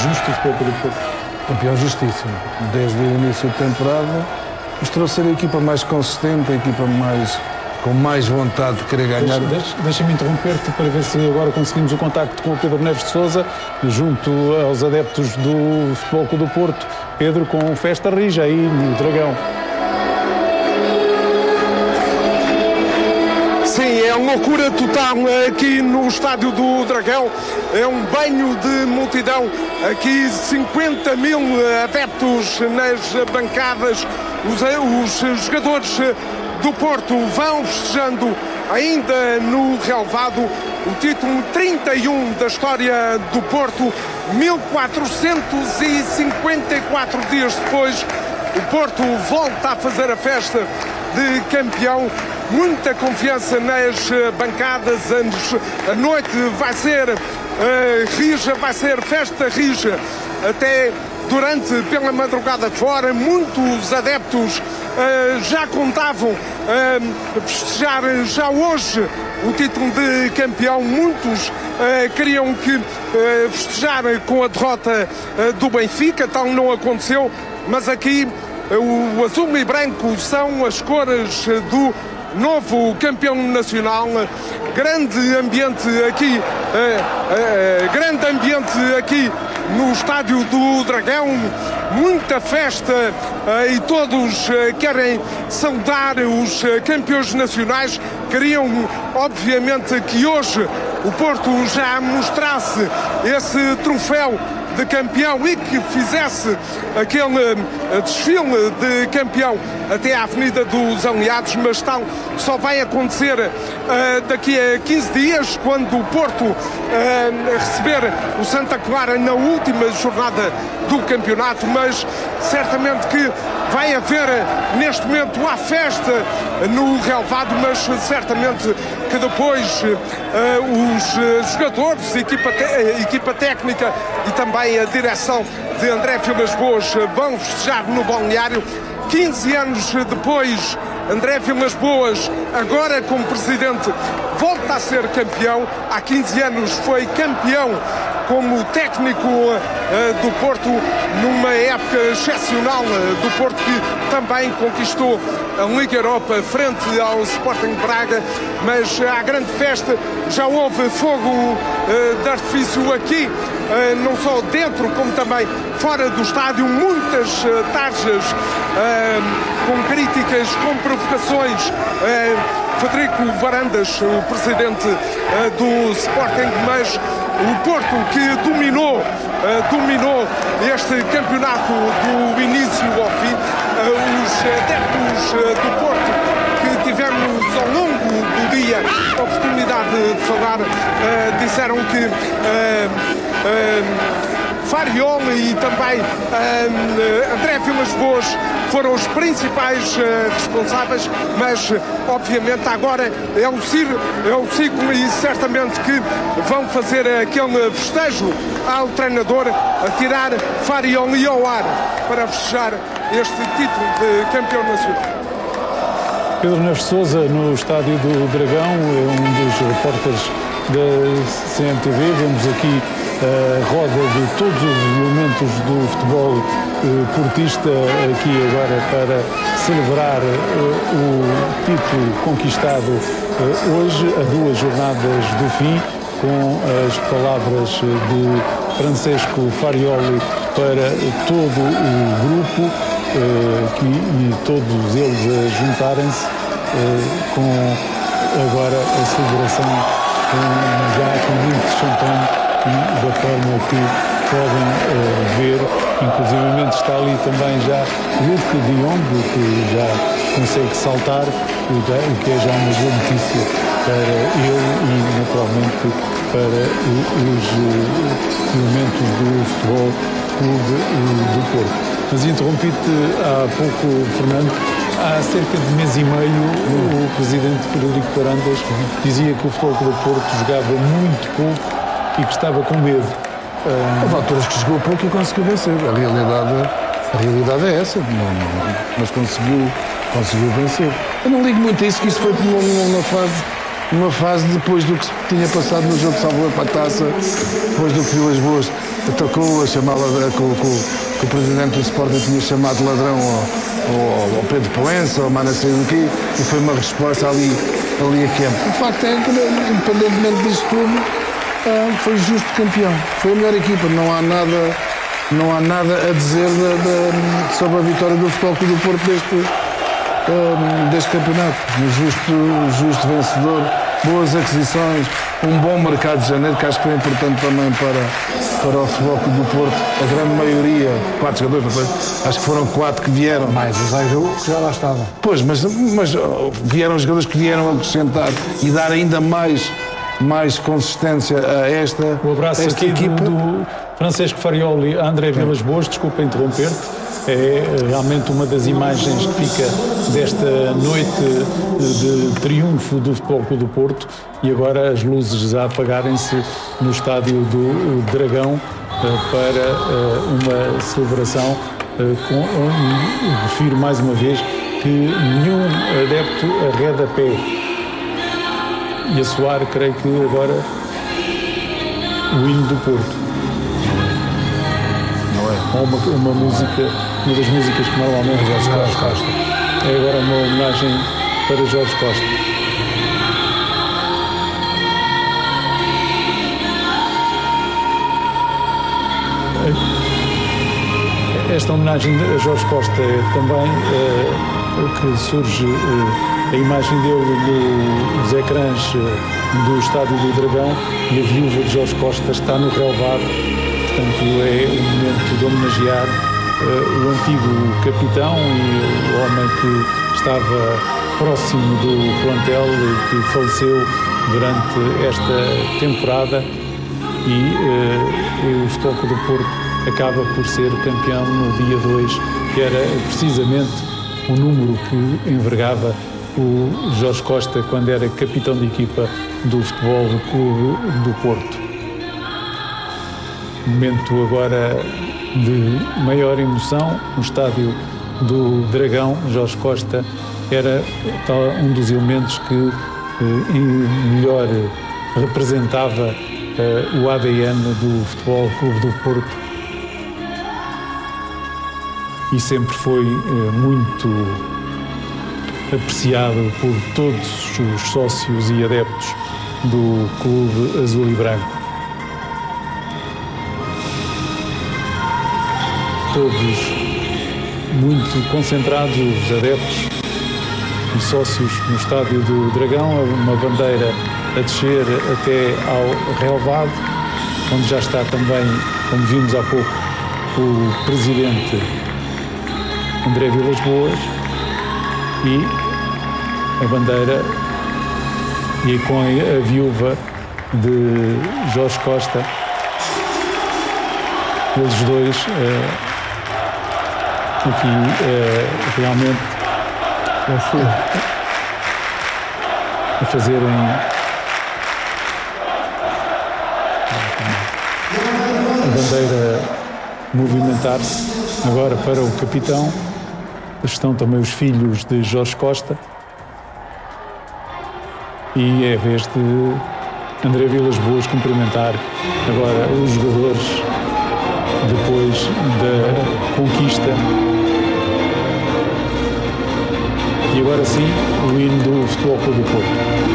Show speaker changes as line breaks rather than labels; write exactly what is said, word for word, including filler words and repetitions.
justo o Futebol do Porto?
Campeão justíssimo. Desde o início da temporada, mostrou ser a equipa mais consistente, a equipa mais, com mais vontade de querer ganhar.
Deixa, deixa-me interromper-te para ver se agora conseguimos o contacto com o Pedro Neves de Sousa, junto aos adeptos do Futebol Clube do Porto. Pedro, com festa rija aí no Dragão.
Sim, é loucura total aqui no Estádio do Dragão. É um banho de multidão. Aqui cinquenta mil adeptos nas bancadas. Os, os jogadores do Porto vão festejando ainda no relvado o título trinta e um da história do Porto. mil quatrocentos e cinquenta e quatro dias depois, o Porto volta a fazer a festa de campeão. Muita confiança nas bancadas. A noite vai ser uh, rija, vai ser festa rija até durante, pela madrugada fora. Muitos adeptos uh, já contavam uh, festejar já hoje o título de campeão. Muitos uh, queriam que uh, festejar com a derrota uh, do Benfica. Tal não aconteceu, mas aqui uh, o azul e branco são as cores uh, do novo campeão nacional. Grande ambiente aqui, uh, uh, grande ambiente aqui no Estádio do Dragão. Muita festa uh, e todos uh, querem saudar os uh, campeões nacionais. Queriam, obviamente, que hoje o Porto já mostrasse esse troféu de campeão e que fizesse aquele desfile de campeão até à Avenida dos Aliados, mas tal só vai acontecer uh, daqui a quinze dias, quando o Porto uh, receber o Santa Clara na última jornada do campeonato. Mas certamente que vai haver neste momento a festa no relvado, mas certamente que depois uh, os jogadores, equipa, te- equipa técnica e também a direção de André Vilas Boas vão festejar no balneário. quinze anos depois, André Vilas Boas, agora como presidente, volta a ser campeão. Há quinze anos foi campeão como técnico uh, do Porto, numa época excepcional uh, do Porto, que também conquistou a Liga Europa frente ao Sporting Braga. Mas uh, há grande festa, já houve fogo uh, de artifício aqui, uh, não só dentro como também fora do estádio. Muitas uh, tarjas uh, com críticas, com provocações. Uh, Frederico Varandas, o presidente uh, do Sporting, mas o Porto que dominou, uh, dominou este campeonato do início ao fim. Uh, os adeptos uh, do Porto que tivemos ao longo do dia a oportunidade de falar, uh, disseram que uh, uh, Farioli e também uh, André Vilas Boas foram os principais uh, responsáveis, mas obviamente agora é o ciclo, é o ciclo e certamente que vão fazer aquele festejo ao treinador, a tirar Farioli ao ar para festejar este título de campeão nacional.
Pedro Neves de Sousa, no Estádio do Dragão, é um dos repórteres da C M T V. Vemos aqui a roda de todos os elementos do futebol eh, portista aqui agora para celebrar eh, o título conquistado eh, hoje, a duas jornadas do fim, com as palavras de Francesco Farioli para todo o grupo, eh, que, e todos eles a juntarem-se eh, com agora a celebração com, já com muito champanhe, e da forma que podem uh, ver, inclusivamente está ali também já Luke de Jong, que já consegue saltar, o que é já uma boa notícia para ele e naturalmente para os uh, elementos do Futebol Clube uh, do Porto. Mas interrompi-te há pouco, Fernando. Há cerca de mês e meio, o presidente Frederico Varandas dizia que o Futebol Clube do Porto jogava muito pouco e que estava com medo.
Houve alturas que jogou pouco e conseguiu vencer. A realidade, a realidade é essa, não, não, mas conseguiu, conseguiu vencer. Eu não ligo muito a isso, que isso foi numa, numa fase, numa fase depois do que se tinha passado no jogo de Salvador para a Taça, depois do que Vilas Boas atacou a chamá-la, que, que, que o presidente do Sporting tinha chamado de ladrão ao, ao, ao Pedro Proença, ao Manasseh do quê, e foi uma resposta ali, ali a campo. O facto é que, independentemente disso tudo, foi justo campeão. Foi a melhor equipa, não há nada, não há nada a dizer de, de, sobre a vitória do Futebol Clube do Porto deste, um, deste campeonato. Justo, justo vencedor, boas aquisições, um bom mercado de janeiro, que acho que foi importante também para, para o Futebol Clube do Porto. A grande maioria, quatro jogadores, não foi? Acho que foram quatro que vieram.
Mais os Aiju que já lá estavam.
Pois, mas, mas vieram os jogadores que vieram acrescentar e dar ainda mais, mais consistência a esta,
o abraço
esta
aqui
equipa.
Do, do Francesco Farioli, André Vilas Boas, desculpa interromper-te, é realmente uma das imagens que fica desta noite de triunfo do Futebol Clube do Porto, e agora as luzes a apagarem-se no estádio do Dragão para uma celebração com, refiro mais uma vez, que nenhum adepto arreda pé. E a soar, creio que agora, o hino do Porto.
Não é?
Ou uma, uma música, uma das músicas que normalmente Jorge Costa. Costa. É agora uma homenagem para Jorge Costa. Esta homenagem a Jorge Costa é também é, que surge é, a imagem dele nos ecrãs do Estádio do Dragão, e a viúva de Jorge Costa está no relvado. Portanto, é um momento de homenagear uh, o antigo capitão e o homem que estava próximo do plantel e que faleceu durante esta temporada, e, uh, e o Futebol Clube do Porto acaba por ser campeão no dia dois, que era precisamente o número que envergava o Jorge Costa quando era capitão de equipa do Futebol Clube do Porto. Momento agora de maior emoção no estádio do Dragão. Jorge Costa era um dos elementos que eh, melhor representava eh, o A D N do Futebol Clube do Porto, e sempre foi eh, muito apreciado por todos os sócios e adeptos do Clube Azul e Branco. Todos muito concentrados, os adeptos e sócios no estádio do Dragão, uma bandeira a descer até ao relvado, onde já está também, como vimos há pouco, o presidente André Vilas Boas, e a bandeira, e com a, a viúva de Jorge Costa, eles dois uh, aqui uh, realmente uh, a fazerem a bandeira movimentar-se agora para o capitão. Estão também os filhos de Jorge Costa, e é a vez de André Vilas Boas cumprimentar agora os jogadores depois da conquista. E agora sim, o hino do Futebol Clube do Porto.